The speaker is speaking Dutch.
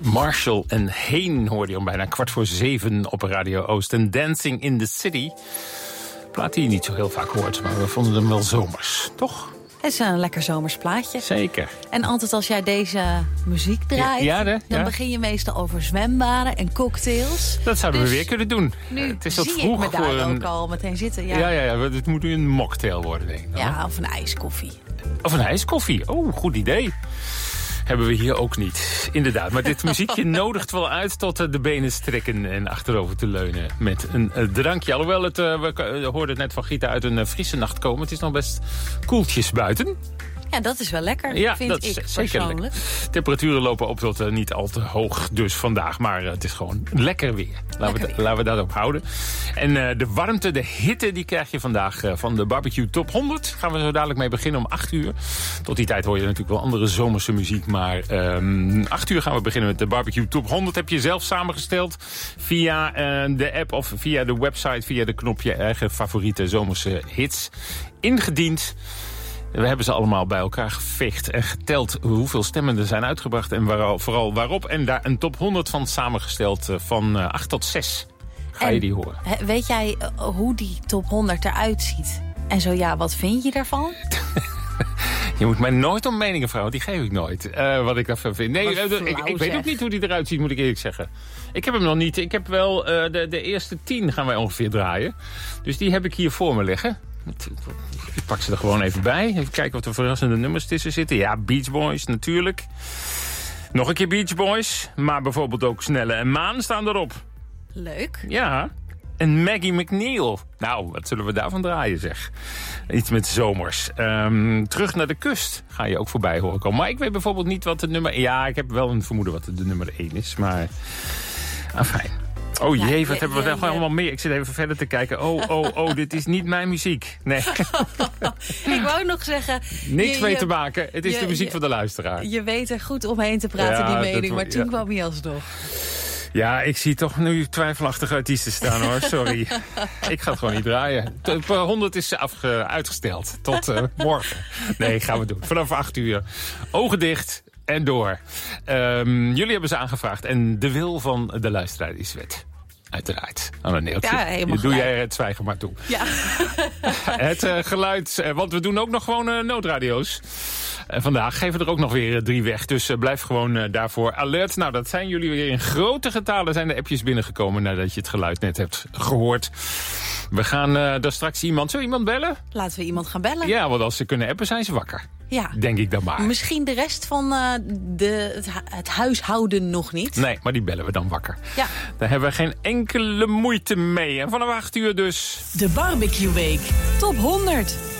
Marshall en Heen hoorde je om bijna 6:15 op Radio Oost. En Dancing in the City. Plaat die je niet zo heel vaak hoort, maar we vonden hem wel zomers, toch? Het is een lekker zomers plaatje. Zeker. En altijd als jij deze muziek draait, dan begin je meestal over zwembaden en cocktails. Dat zouden we weer kunnen doen. Nu het is wat zie vroeg ik me voor daar een... ook al meteen zitten. Ja, het moet nu een mocktail worden, denk ik. Ja, of een ijskoffie. Of een ijskoffie. Oh, goed idee. Hebben we hier ook niet. Inderdaad, maar dit muziekje nodigt wel uit tot de benen strekken en achterover te leunen met een drankje. Alhoewel, we hoorden het net van Gita uit een frisse nacht komen. Het is nog best koeltjes buiten. Ja, dat is wel lekker, vind dat ik is persoonlijk. Temperaturen lopen op tot niet al te hoog dus vandaag. Maar het is gewoon lekker weer. Laten we dat op houden. En de warmte, de hitte, die krijg je vandaag van de Barbecue Top 100. Gaan we zo dadelijk mee beginnen om 8 uur. Tot die tijd hoor je natuurlijk wel andere zomerse muziek. Maar 8 uur gaan we beginnen met de Barbecue Top 100. Heb je zelf samengesteld via de app of via de website. Via de knopje eigen favoriete zomerse hits. Ingediend. We hebben ze allemaal bij elkaar geveegd en geteld hoeveel stemmen er zijn uitgebracht en vooral waarop. En daar een top 100 van samengesteld van 8 tot 6. Ga je die horen? Weet jij hoe die top 100 eruit ziet? En zo ja, wat vind je daarvan? Je moet mij nooit om meningen vragen, want die geef ik nooit. Wat ik daarvan vind. Nee, ik weet ook niet hoe die eruit ziet, moet ik eerlijk zeggen. Ik heb hem nog niet. Ik heb wel de eerste 10 gaan wij ongeveer draaien. Dus die heb ik hier voor me liggen. Ik pak ze er gewoon even bij. Even kijken wat er verrassende nummers tussen zitten. Ja, Beach Boys natuurlijk. Nog een keer Beach Boys. Maar bijvoorbeeld ook Snelle en Maan staan erop. Leuk. Ja. En Maggie McNeil. Nou, wat zullen we daarvan draaien, zeg. Iets met zomers. Terug naar de kust ga je ook voorbij horen komen. Maar ik weet bijvoorbeeld niet wat de nummer... Ja, ik heb wel een vermoeden wat de nummer 1 is. Maar, fijn. Oh jee, wat hebben we daar allemaal meer? Ik zit even verder te kijken. Oh, dit is niet mijn muziek. Nee. Ik wou nog zeggen... Niks mee te maken. Het is de muziek van de luisteraar. Je weet er goed omheen te praten, die mening. Maar toen kwam hij alsnog. Ja, ik zie toch nu twijfelachtige artiesten staan, hoor. Sorry. Ik ga het gewoon niet draaien. Top 100 is uitgesteld. Tot morgen. Nee, gaan we doen. Vanaf 8 uur. Ogen dicht. En door. Jullie hebben ze aangevraagd. En de wil van de luisteraar is wet. Uiteraard. Aan een neeltje. Ja, helemaal doe jij het zwijgen maar toe. Ja. Het geluid. Want we doen ook nog gewoon noodradio's. Vandaag geven we er ook nog weer 3 weg. Dus blijf gewoon daarvoor alert. Nou, dat zijn jullie weer in grote getalen. Zijn de appjes binnengekomen nadat je het geluid net hebt gehoord. We gaan daar straks iemand... Zullen we iemand bellen? Laten we iemand gaan bellen. Ja, want als ze kunnen appen zijn ze wakker. Ja. Denk ik dan maar. Misschien de rest van het huishouden nog niet. Nee, maar die bellen we dan wakker. Ja. Daar hebben we geen enkele moeite mee. En vanaf 8 uur dus... De Barbecue Week. Top 100.